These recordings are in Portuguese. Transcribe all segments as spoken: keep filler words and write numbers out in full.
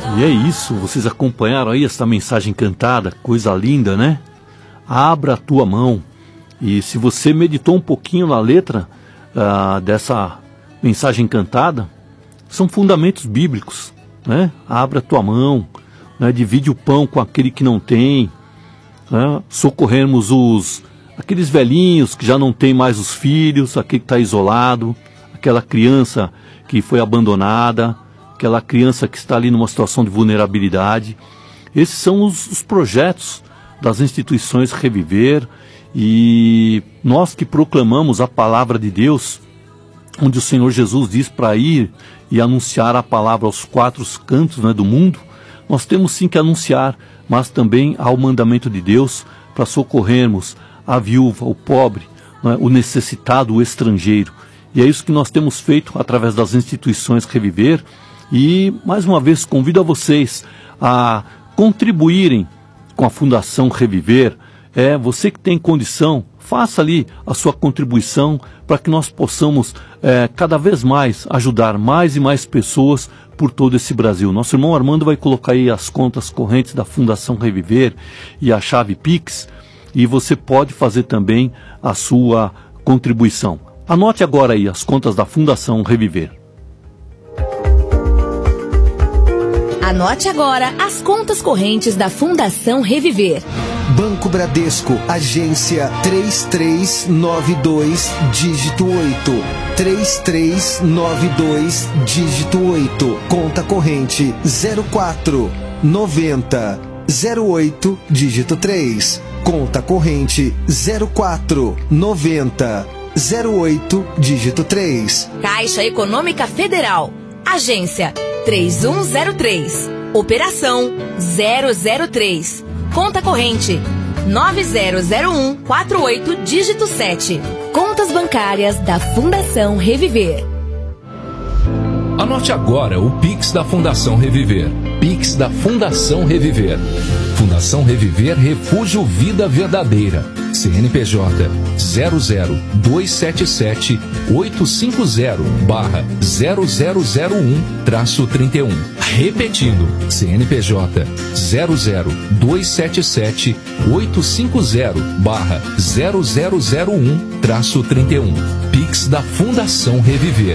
E é isso, vocês acompanharam aí essa mensagem cantada, coisa linda, né? Abra a tua mão. E se você meditou um pouquinho na letra uh, dessa mensagem cantada, são fundamentos bíblicos, né? Abra a tua mão, né? Divide o pão com aquele que não tem, né? Socorrermos os, aqueles velhinhos que já não tem mais os filhos, aquele que está isolado, aquela criança que foi abandonada, aquela criança que está ali numa situação de vulnerabilidade. Esses são os, os projetos das instituições Reviver, e nós que proclamamos a palavra de Deus, onde o Senhor Jesus diz para ir e anunciar a palavra aos quatro cantos, né, do mundo, nós temos sim que anunciar, mas também há o mandamento de Deus para socorrermos a viúva, o pobre, né, o necessitado, o estrangeiro. E é isso que nós temos feito através das instituições Reviver. E, mais uma vez, convido a vocês a contribuírem com a Fundação Reviver. É, você que tem condição, faça ali a sua contribuição para que nós possamos é, cada vez mais ajudar mais e mais pessoas por todo esse Brasil. Nosso irmão Armando vai colocar aí as contas correntes da Fundação Reviver e a chave Pix, e você pode fazer também a sua contribuição. Anote agora aí as contas da Fundação Reviver. Anote agora as contas correntes da Fundação Reviver. Banco Bradesco, agência três três nove dois, dígito oito. três três nove dois, dígito oito. Conta corrente zero quatro noventa zero oito, dígito três. Conta corrente zero quatro noventa zero oito, dígito três. Caixa Econômica Federal, agência três um zero três, operação zero zero três, conta corrente nove zero zero um quatro oito, dígito sete. Contas bancárias da Fundação Reviver. Anote agora o Pix da Fundação Reviver. Pix da Fundação Reviver. Fundação Reviver Refúgio Vida Verdadeira. C N P J zero zero dois sete sete oito cinco zero barra zero zero zero um traço trinta e um. Repetindo, C N P J zero zero dois sete sete oito cinco zero barra zero zero zero um traço trinta e um. Pix da Fundação Reviver.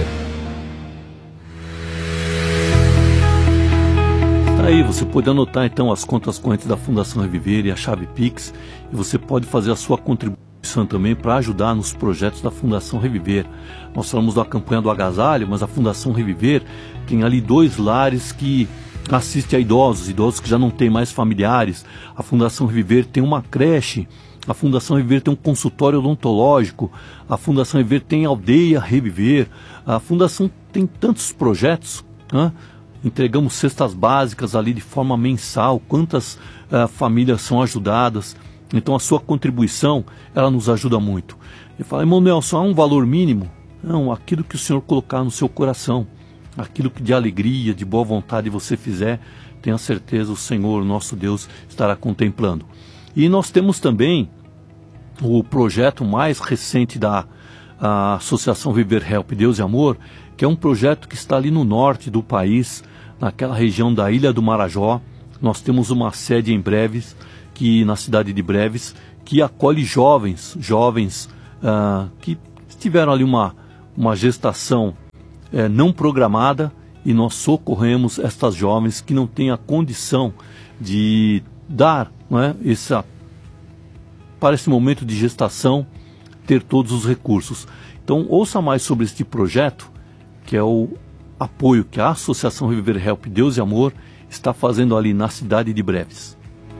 Aí você pode anotar então as contas correntes da Fundação Reviver e a chave Pix, e você pode fazer a sua contribuição também para ajudar nos projetos da Fundação Reviver. Nós falamos da campanha do agasalho, mas a Fundação Reviver tem ali dois lares que assistem a idosos, idosos que já não têm mais familiares. A Fundação Reviver tem uma creche, a Fundação Reviver tem um consultório odontológico, a Fundação Reviver tem aldeia Reviver, a Fundação tem tantos projetos, né? Entregamos cestas básicas ali de forma mensal, quantas uh, famílias são ajudadas. Então a sua contribuição, ela nos ajuda muito. Eu falo, irmão Nelson, há um valor mínimo? Não, aquilo que o Senhor colocar no seu coração, aquilo que de alegria, de boa vontade você fizer, tenha certeza o Senhor, nosso Deus, estará contemplando. E nós temos também o projeto mais recente da a Associação Viver Help Deus e Amor, que é um projeto que está ali no norte do país, naquela região da Ilha do Marajó. Nós temos uma sede em Breves, que na cidade de Breves, que acolhe jovens, jovens uh, que tiveram ali uma, uma gestação uh, não programada, e nós socorremos estas jovens que não têm a condição de dar, não é, essa, para esse momento de gestação, ter todos os recursos. Então ouça mais sobre este projeto, que é o apoio que a Associação Reviver Help Deus e Amor está fazendo ali na cidade de Breves.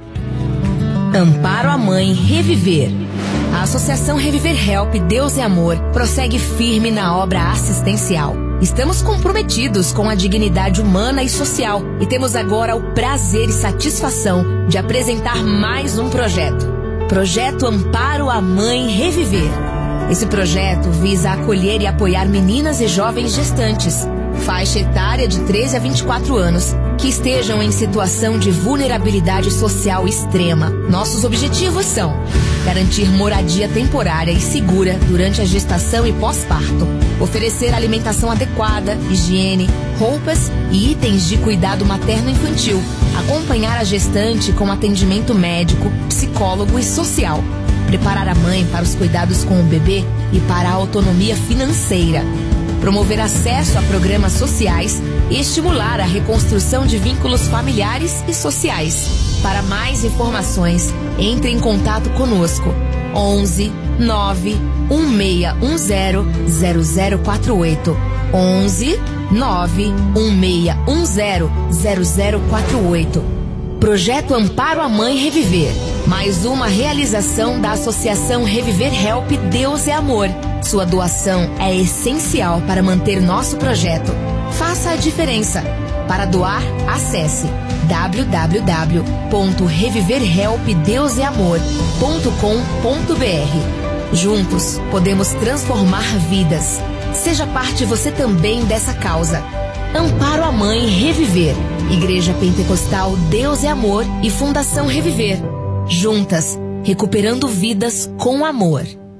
Amparo à Mãe Reviver. A Associação Reviver Help Deus e Amor prossegue firme na obra assistencial. Estamos comprometidos com a dignidade humana e social e temos agora o prazer e satisfação de apresentar mais um projeto. Projeto Amparo à Mãe Reviver. Esse projeto visa acolher e apoiar meninas e jovens gestantes, faixa etária de treze a vinte e quatro anos, que estejam em situação de vulnerabilidade social extrema. Nossos objetivos são garantir moradia temporária e segura durante a gestação e pós-parto, oferecer alimentação adequada, higiene, roupas e itens de cuidado materno-infantil, acompanhar a gestante com atendimento médico, psicólogo e social, preparar a mãe para os cuidados com o bebê e para a autonomia financeira, promover acesso a programas sociais e estimular a reconstrução de vínculos familiares e sociais. Para mais informações, entre em contato conosco. onze nove um seis um zero zero zero quatro oito. onze nove um seis um zero zero zero quatro oito. Projeto Amparo à Mãe Reviver. Mais uma realização da Associação Reviver Help Deus é Amor. Sua doação é essencial para manter nosso projeto. Faça a diferença. Para doar, acesse w w w ponto reviver help deus é amor ponto com ponto b r. Juntos, podemos transformar vidas. Seja parte você também dessa causa. Amparo à Mãe Reviver. Igreja Pentecostal Deus é Amor e Fundação Reviver. Juntas, recuperando vidas com amor.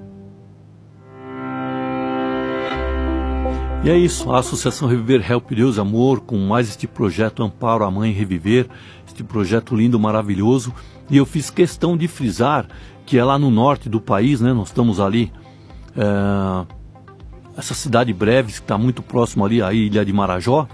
E é isso, a Associação Reviver Help Deus Amor, com mais este projeto Amparo à Mãe Reviver, este projeto lindo, maravilhoso. E eu fiz questão de frisar que é lá no norte do país, né? Nós estamos ali, é, essa cidade Breves, que está muito próximo ali à Ilha de Marajó,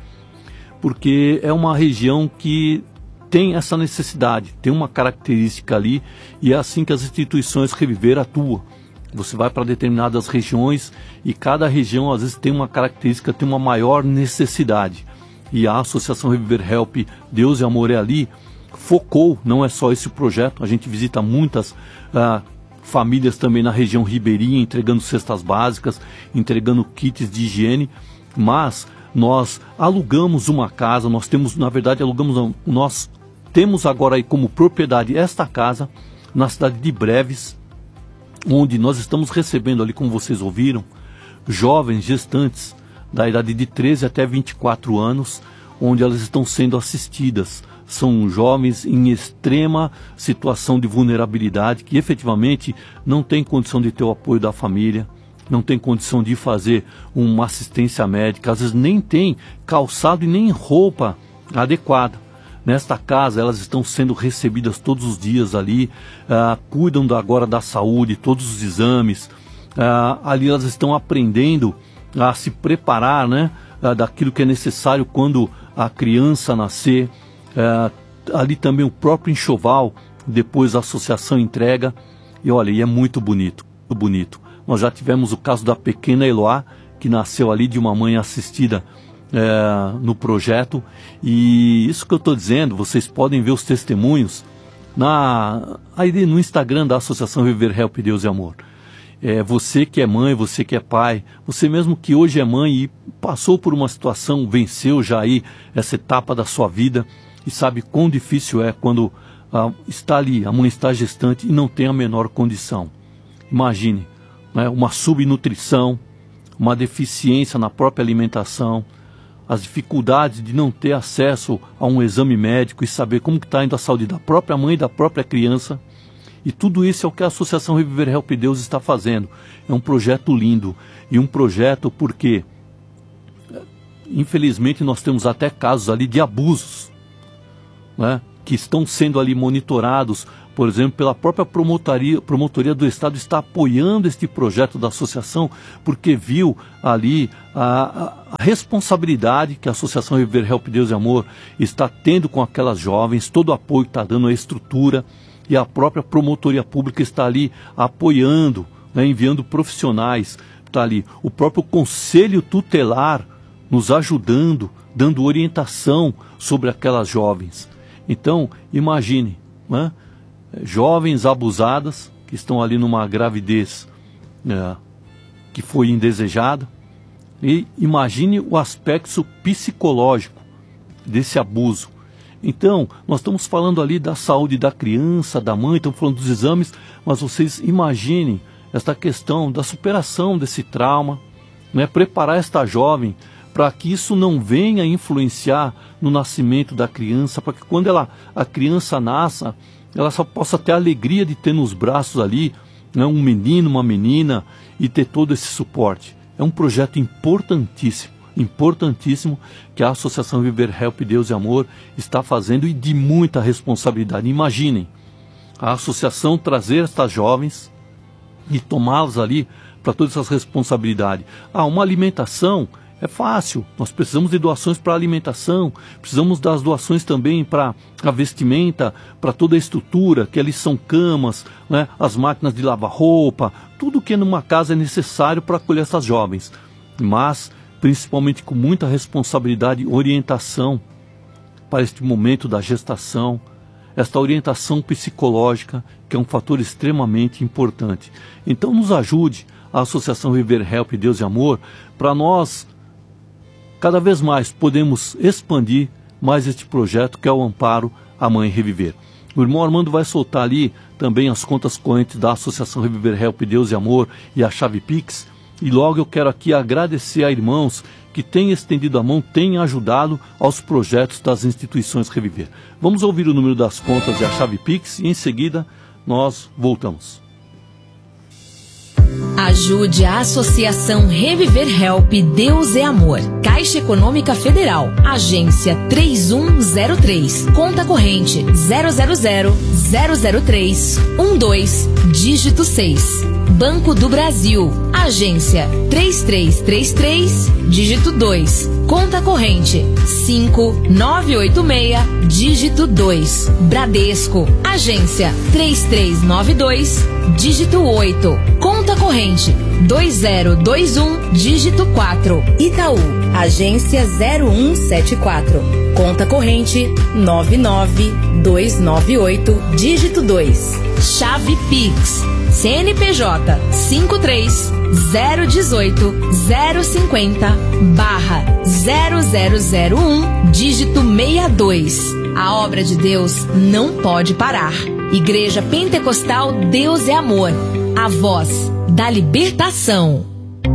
porque é uma região que tem essa necessidade, tem uma característica ali, e é assim que as instituições Reviver atuam. Você vai para determinadas regiões e cada região às vezes tem uma característica, tem uma maior necessidade. E a Associação Reviver Help Deus e Amor é ali, focou, não é só esse projeto, a gente visita muitas ah, famílias também na região ribeirinha, entregando cestas básicas, entregando kits de higiene, mas nós alugamos uma casa, nós temos, na verdade, alugamos, nós temos agora aí como propriedade esta casa na cidade de Breves, onde nós estamos recebendo ali, como vocês ouviram, jovens gestantes da idade de treze até vinte e quatro anos, onde elas estão sendo assistidas. São jovens em extrema situação de vulnerabilidade, que efetivamente não tem condição de ter o apoio da família, não tem condição de fazer uma assistência médica, às vezes nem tem calçado e nem roupa adequada. Nesta casa elas estão sendo recebidas todos os dias ali, ah, cuidam da, agora da saúde, todos os exames, ah, ali elas estão aprendendo a se preparar, né, ah, daquilo que é necessário quando a criança nascer, ah, ali também o próprio enxoval, depois a associação entrega, e olha, e é muito bonito, muito bonito. Nós já tivemos o caso da pequena Eloá, que nasceu ali de uma mãe assistida É, no projeto, e isso que eu estou dizendo, vocês podem ver os testemunhos na, aí no Instagram da Associação Reviver Help Deus e Amor. É, você que é mãe, você que é pai, você mesmo que hoje é mãe e passou por uma situação, venceu já aí essa etapa da sua vida e sabe quão difícil é quando ah, está ali, a mãe está gestante e não tem a menor condição. Imagine, né, uma subnutrição, uma deficiência na própria alimentação, as dificuldades de não ter acesso a um exame médico e saber como está indo a saúde da própria mãe e da própria criança. E tudo isso é o que a Associação Reviver Help Deus está fazendo. É um projeto lindo. E um projeto porque, infelizmente, nós temos até casos ali de abusos, né, que estão sendo ali monitorados. Por exemplo, pela própria promotoria, promotoria do Estado está apoiando este projeto da associação, porque viu ali a, a responsabilidade que a Associação Reviver Help Deus e Amor está tendo com aquelas jovens, todo o apoio que está dando à estrutura, e a própria promotoria pública está ali apoiando, né, enviando profissionais, está ali o próprio Conselho Tutelar nos ajudando, dando orientação sobre aquelas jovens. Então, imagine, né? Jovens abusadas, que estão ali numa gravidez é, que foi indesejada, e imagine o aspecto psicológico desse abuso. Então, nós estamos falando ali da saúde da criança, da mãe, estamos falando dos exames, mas vocês imaginem esta questão da superação desse trauma, né? Preparar esta jovem para que isso não venha influenciar no nascimento da criança, para que quando ela, a criança nasça, ela só possa ter a alegria de ter nos braços ali, né, um menino, uma menina, e ter todo esse suporte. É um projeto importantíssimo, importantíssimo, que a Associação Viver Help Deus e Amor está fazendo, e de muita responsabilidade. Imaginem, a associação trazer estas jovens e tomá-las ali para todas essas responsabilidades. Ah, uma alimentação é fácil, nós precisamos de doações para alimentação, precisamos das doações também para a vestimenta, para toda a estrutura, que ali são camas, né, as máquinas de lavar roupa, tudo que numa casa é necessário para acolher essas jovens. Mas, principalmente com muita responsabilidade, orientação para este momento da gestação, esta orientação psicológica, que é um fator extremamente importante. Então nos ajude, a Associação Viver Help Deus e Amor, para nós cada vez mais podemos expandir mais este projeto, que é o Amparo à Mãe Reviver. O irmão Armando vai soltar ali também as contas correntes da Associação Reviver Help Deus e Amor e a chave Pix. E logo eu quero aqui agradecer a irmãos que têm estendido a mão, têm ajudado aos projetos das instituições Reviver. Vamos ouvir o número das contas e a chave Pix e em seguida nós voltamos. Ajude a Associação Reviver Help Deus é Amor. Caixa Econômica Federal, agência três um zero três, conta corrente zero zero zero zero zero três um dois, dígito seis. Banco do Brasil, agência três três três três, dígito dois, conta corrente cinco nove oito seis, dígito dois. Bradesco, agência três três nove dois, dígito oito, conta corrente dois zero dois um, dígito quatro. Itaú, agência zero um sete quatro, conta corrente nove nove dois nove oito, dígito dois. Chave Pix, C N P J cinco três zero um oito zero cinco zero barra zero zero zero um, dígito sessenta e dois. A obra de Deus não pode parar. Igreja Pentecostal Deus é Amor, a voz da libertação.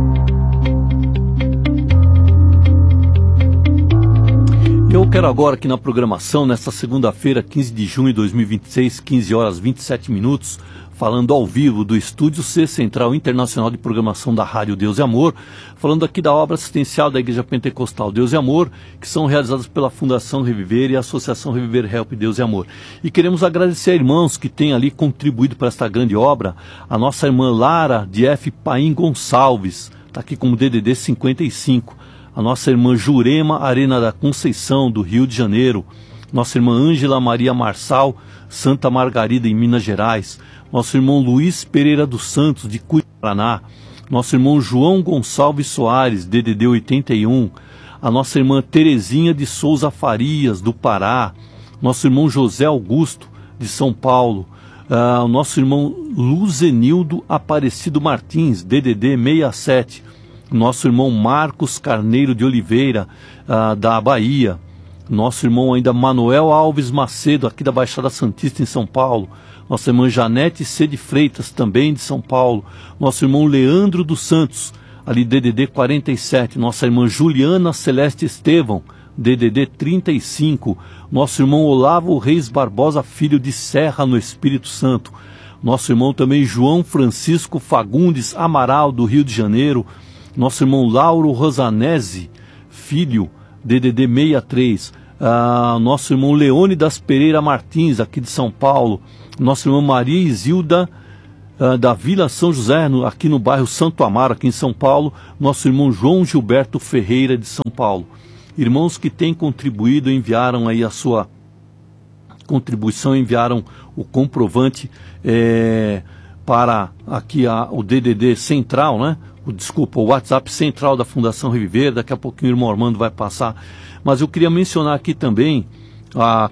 Eu quero agora aqui na programação, nesta segunda-feira, quinze de junho de dois mil e vinte e seis, quinze horas e vinte e sete minutos, falando ao vivo do Estúdio C Central Internacional de Programação da Rádio Deus e Amor, falando aqui da obra assistencial da Igreja Pentecostal Deus e Amor, que são realizadas pela Fundação Reviver e a Associação Reviver Help Deus e Amor. E queremos agradecer a irmãos que têm ali contribuído para esta grande obra, a nossa irmã Lara de F. Paim Gonçalves, está aqui como D D D cinquenta e cinco, a nossa irmã Jurema Arena da Conceição, do Rio de Janeiro, nossa irmã Ângela Maria Marçal, Santa Margarida, em Minas Gerais, nosso irmão Luiz Pereira dos Santos, de Cuiabá, Paraná, nosso irmão João Gonçalves Soares, D D D oitenta e um, a nossa irmã Terezinha de Souza Farias, do Pará, nosso irmão José Augusto, de São Paulo, uh, o nosso irmão Luzenildo Aparecido Martins, D D D sessenta e sete, nosso irmão Marcos Carneiro de Oliveira, uh, da Bahia, nosso irmão ainda Manuel Alves Macedo, aqui da Baixada Santista, em São Paulo, nossa irmã Janete C. de Freitas, também de São Paulo, nosso irmão Leandro dos Santos, ali D D D quarenta e sete, nossa irmã Juliana Celeste Estevão, D D D trinta e cinco, nosso irmão Olavo Reis Barbosa Filho, de Serra, no Espírito Santo, nosso irmão também João Francisco Fagundes Amaral, do Rio de Janeiro, nosso irmão Lauro Rosanese Filho, D D D sessenta e três, uh, nosso irmão Leônidas Pereira Martins, aqui de São Paulo, nossa irmã Maria Isilda, uh, da Vila São José, no, aqui no bairro Santo Amaro, aqui em São Paulo, nosso irmão João Gilberto Ferreira, de São Paulo. Irmãos que têm contribuído, enviaram aí a sua contribuição, enviaram o comprovante é, para aqui a, o D D D central, né? O, desculpa, o WhatsApp central da Fundação Reviver. Daqui a pouquinho o irmão Armando vai passar. Mas eu queria mencionar aqui também a,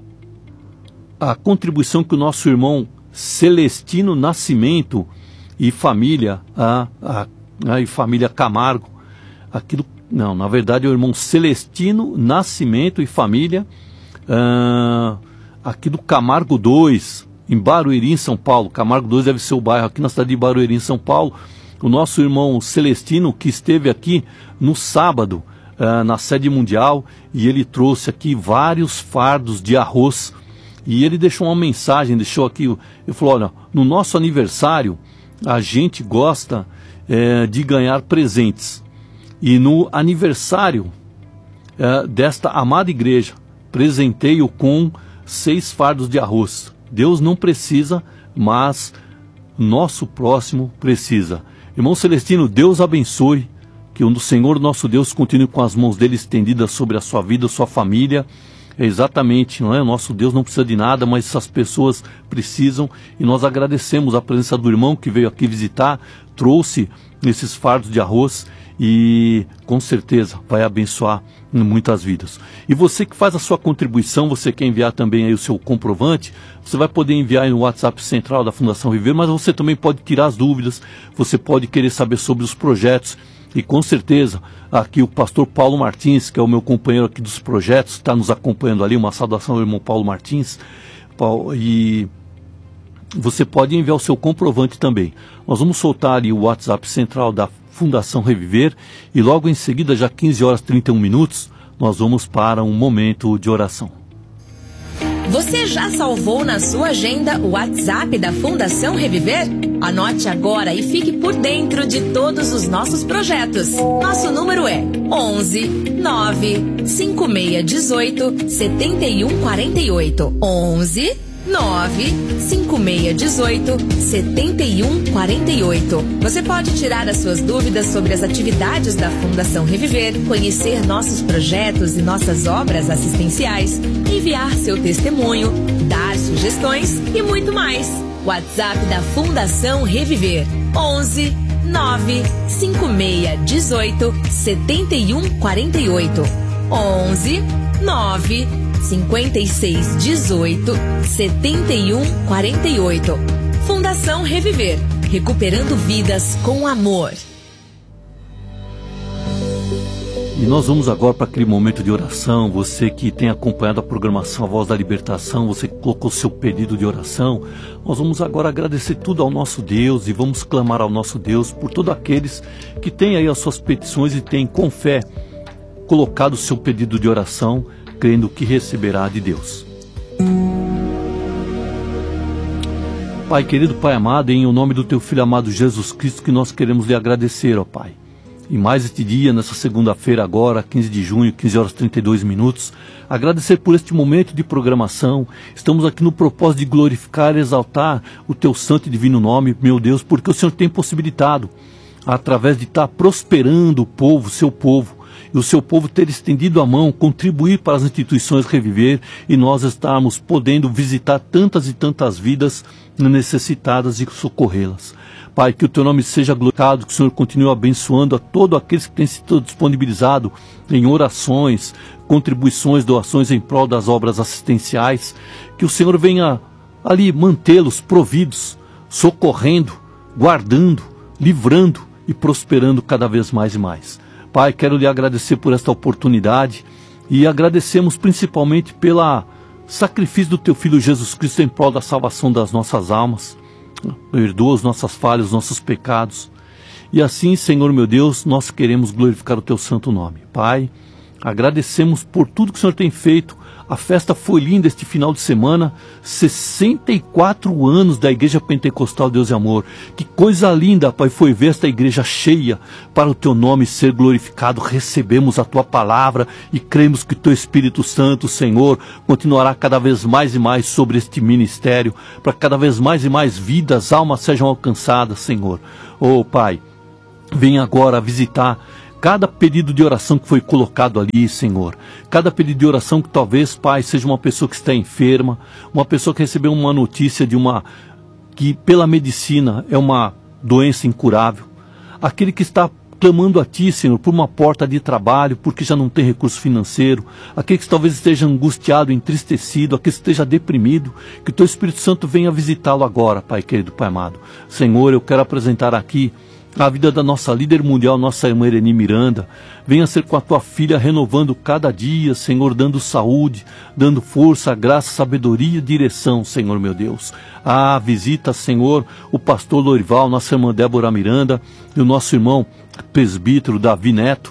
a contribuição que o nosso irmão Celestino Nascimento e família, a, a, a, e família Camargo, aqui do, não, na verdade é o irmão Celestino Nascimento e família, uh, aqui do Camargo dois, em Barueri, em São Paulo. Camargo dois deve ser o bairro aqui na cidade de Barueri, em São Paulo. O nosso irmão Celestino, que esteve aqui no sábado, uh, na sede mundial, e ele trouxe aqui vários fardos de arroz, e ele deixou uma mensagem, deixou aqui, ele falou, olha, no nosso aniversário, a gente gosta uh, de ganhar presentes, e no aniversário uh, desta amada igreja, presenteio com seis fardos de arroz. Deus não precisa, mas nosso próximo precisa. Irmão Celestino, Deus abençoe, que o Senhor nosso Deus continue com as mãos dele estendidas sobre a sua vida, sua família. É exatamente, não é? O nosso Deus não precisa de nada, mas essas pessoas precisam, e nós agradecemos a presença do irmão que veio aqui visitar, trouxe esses fardos de arroz, e com certeza vai abençoar muitas vidas. E você que faz a sua contribuição, você quer enviar também aí o seu comprovante, você vai poder enviar aí no WhatsApp central da Fundação Viver, mas você também pode tirar as dúvidas, você pode querer saber sobre os projetos, e com certeza aqui o pastor Paulo Martins, que é o meu companheiro aqui dos projetos, está nos acompanhando ali, uma saudação ao irmão Paulo Martins, e você pode enviar o seu comprovante também. Nós vamos soltar ali o WhatsApp central da Fundação Reviver, e logo em seguida, já quinze horas e trinta e um minutos, nós vamos para um momento de oração. Você já salvou na sua agenda o WhatsApp da Fundação Reviver? Anote agora e fique por dentro de todos os nossos projetos. Nosso número é onze nove cinco seis um oito sete um quatro oito. onze nove cinco seis um oito sete um quatro oito. Você pode tirar as suas dúvidas sobre as atividades da Fundação Reviver, conhecer nossos projetos e nossas obras assistenciais, enviar seu testemunho, dar sugestões e muito mais. WhatsApp da Fundação Reviver: onze nove cinco seis um oito sete um quatro oito. onze nove cinco seis um oito sete um quatro oito. Fundação Reviver, recuperando vidas com amor. E nós vamos agora para aquele momento de oração. Você que tem acompanhado a programação A Voz da Libertação, você que colocou seu pedido de oração, nós vamos agora agradecer tudo ao nosso Deus e vamos clamar ao nosso Deus por todos aqueles que têm aí as suas petições e têm com fé colocado o seu pedido de oração, crendo que receberá de Deus. Pai querido, Pai amado, em nome do Teu Filho amado Jesus Cristo, que nós queremos lhe agradecer, ó Pai. E mais este dia, nessa segunda-feira agora, quinze de junho, quinze horas e trinta e dois minutos, agradecer por este momento de programação. Estamos aqui no propósito de glorificar e exaltar o Teu santo e divino nome, meu Deus, porque o Senhor tem possibilitado, através de estar prosperando o povo, seu povo, e o seu povo ter estendido a mão, contribuir para as instituições Reviver, e nós estarmos podendo visitar tantas e tantas vidas necessitadas e socorrê-las. Pai, que o Teu nome seja glorificado, que o Senhor continue abençoando a todos aqueles que têm sido disponibilizados em orações, contribuições, doações em prol das obras assistenciais, que o Senhor venha ali mantê-los providos, socorrendo, guardando, livrando e prosperando cada vez mais e mais. Pai, quero lhe agradecer por esta oportunidade e agradecemos principalmente pelo sacrifício do Teu Filho Jesus Cristo em prol da salvação das nossas almas. Perdoa as nossas falhas, os nossos pecados. E assim, Senhor meu Deus, nós queremos glorificar o Teu santo nome. Pai, agradecemos por tudo que o Senhor tem feito. A festa foi linda este final de semana, sessenta e quatro anos da Igreja Pentecostal Deus e Amor. Que coisa linda, Pai, foi ver esta igreja cheia para o Teu nome ser glorificado. Recebemos a Tua palavra e cremos que o Teu Espírito Santo, Senhor, continuará cada vez mais e mais sobre este ministério, para cada vez mais e mais vidas, almas sejam alcançadas, Senhor. Oh, Pai, vem agora visitar cada pedido de oração que foi colocado ali, Senhor. Cada pedido de oração que talvez, Pai, seja uma pessoa que está enferma, uma pessoa que recebeu uma notícia de uma, que pela medicina é uma doença incurável. Aquele que está clamando a Ti, Senhor, por uma porta de trabalho, porque já não tem recurso financeiro. Aquele que talvez esteja angustiado, entristecido, aquele que esteja deprimido. Que o Teu Espírito Santo venha visitá-lo agora, Pai querido, Pai amado. Senhor, eu quero apresentar aqui a vida da nossa líder mundial, nossa irmã Irene Miranda. Venha ser com a Tua filha, renovando cada dia, Senhor, dando saúde, dando força, graça, sabedoria e direção, Senhor meu Deus. Ah, visita, Senhor, o pastor Lorival, nossa irmã Débora Miranda e o nosso irmão presbítero Davi Neto.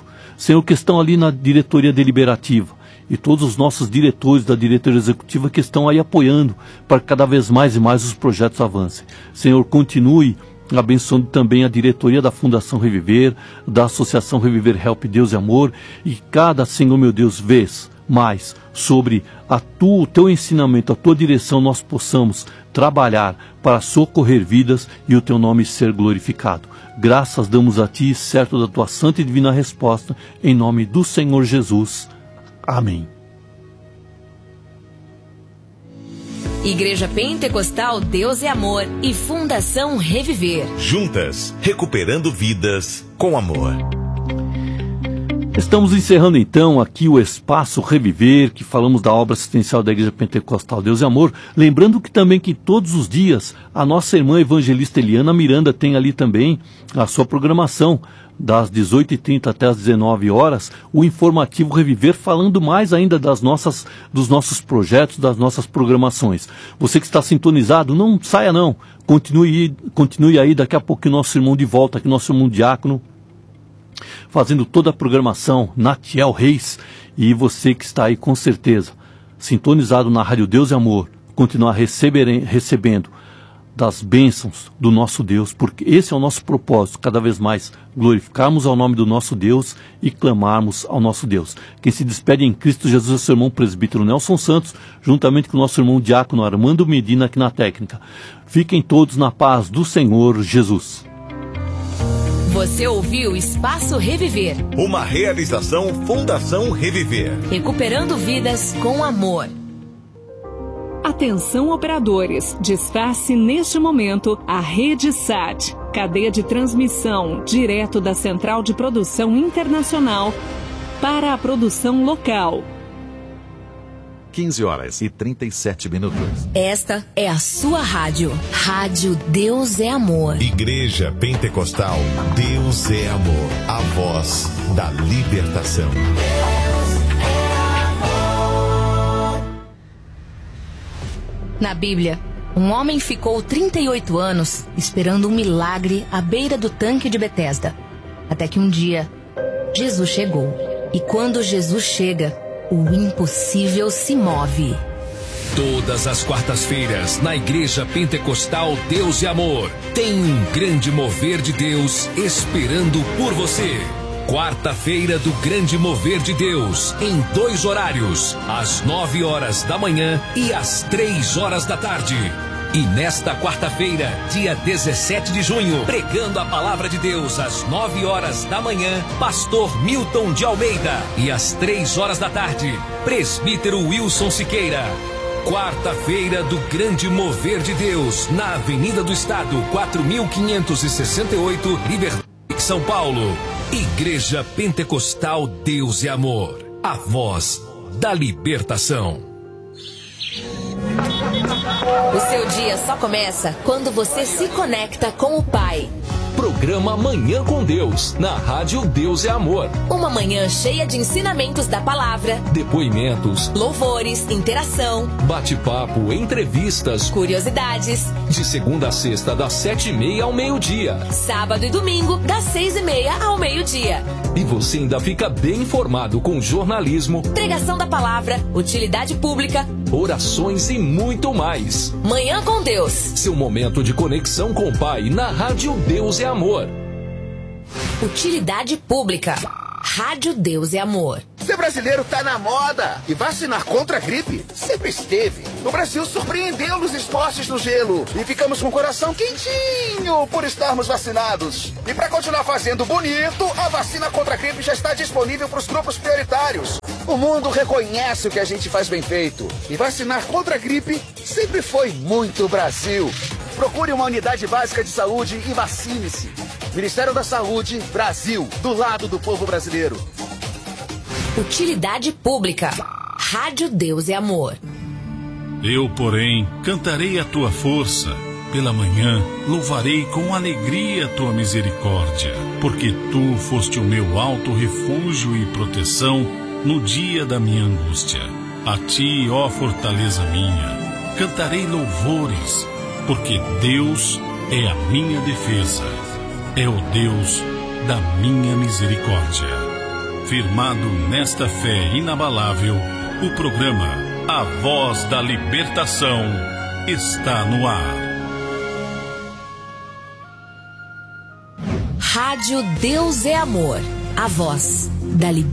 Senhor, que estão ali na diretoria deliberativa, e todos os nossos diretores da diretoria executiva que estão aí apoiando para que cada vez mais e mais os projetos avancem. Senhor, continue abençoando também a diretoria da Fundação Reviver, da Associação Reviver Help Deus e Amor, e cada, Senhor meu Deus, vez mais sobre a tu, o teu ensinamento, a tua direção, nós possamos trabalhar para socorrer vidas e o teu nome ser glorificado. Graças damos a ti, certo da tua santa e divina resposta, em nome do Senhor Jesus. Amém. Igreja Pentecostal Deus é Amor e Fundação Reviver. Juntas, recuperando vidas com amor. Estamos encerrando então aqui o Espaço Reviver, que falamos da obra assistencial da Igreja Pentecostal Deus é Amor. Lembrando que também que todos os dias a nossa irmã evangelista Eliana Miranda tem ali também a sua programação, das dezoito e trinta até as dezenove horas, o informativo Reviver, falando mais ainda das nossas, dos nossos projetos, das nossas programações. Você que está sintonizado, não saia não, continue, continue aí, daqui a pouco o nosso irmão de volta, aqui nosso irmão diácono, fazendo toda a programação, Natiel Reis, e você que está aí com certeza, sintonizado na Rádio Deus e Amor, continuar receber, recebendo das bênçãos do nosso Deus, porque esse é o nosso propósito, cada vez mais glorificarmos ao nome do nosso Deus e clamarmos ao nosso Deus. Quem se despede em Cristo Jesus é seu irmão presbítero Nelson Santos, juntamente com o nosso irmão diácono Armando Medina aqui na técnica. Fiquem todos na paz do Senhor Jesus. Você ouviu Espaço Reviver. Uma realização Fundação Reviver. Recuperando vidas com amor. Atenção operadores, desface neste momento a Rede Sat, cadeia de transmissão direto da Central de Produção Internacional para a produção local. quinze horas e trinta e sete minutos. Esta é a sua rádio. Rádio Deus é Amor. Igreja Pentecostal Deus é Amor. A voz da libertação. Na Bíblia, um homem ficou trinta e oito anos esperando um milagre à beira do tanque de Betesda. Até que um dia, Jesus chegou. E quando Jesus chega, o impossível se move. Todas as quartas-feiras, na Igreja Pentecostal Deus e Amor, tem um grande mover de Deus esperando por você. Quarta-feira do Grande Mover de Deus, em dois horários, às nove horas da manhã e às três horas da tarde. E nesta quarta-feira, dia dezessete de junho, pregando a palavra de Deus às nove horas da manhã, pastor Milton de Almeida. E às três horas da tarde, presbítero Wilson Siqueira. Quarta-feira do Grande Mover de Deus, na Avenida do Estado, quatro mil quinhentos e sessenta e oito, Liberdade, São Paulo. Igreja Pentecostal Deus e Amor, a voz da libertação. O seu dia só começa quando você se conecta com o Pai. Programa Manhã com Deus, na Rádio Deus é Amor. Uma manhã cheia de ensinamentos da palavra, depoimentos, louvores, interação, bate-papo, entrevistas, curiosidades. De segunda a sexta, das sete e meia ao meio-dia. Sábado e domingo, das seis e meia ao meio-dia. E você ainda fica bem informado com jornalismo, pregação da palavra, utilidade pública, orações e muito mais. Manhã com Deus. Seu momento de conexão com o Pai na Rádio Deus é Amor. Utilidade pública. Rádio Deus é Amor. Ser brasileiro tá na moda e vacinar contra a gripe sempre esteve. O Brasil surpreendeu nos esportes no gelo e ficamos com o coração quentinho por estarmos vacinados. E para continuar fazendo bonito, a vacina contra a gripe já está disponível para os grupos prioritários. O mundo reconhece o que a gente faz bem feito e vacinar contra a gripe sempre foi muito Brasil. Procure uma unidade básica de saúde e vacine-se. Ministério da Saúde, Brasil, do lado do povo brasileiro. Utilidade pública. Rádio Deus é Amor. Eu, porém, cantarei a tua força. Pela manhã, louvarei com alegria a tua misericórdia, porque tu foste o meu alto refúgio e proteção no dia da minha angústia. A ti, ó fortaleza minha, cantarei louvores, porque Deus é a minha defesa, é o Deus da minha misericórdia. Firmado nesta fé inabalável, o programa A Voz da Libertação está no ar. Rádio Deus é Amor, a voz da libertação.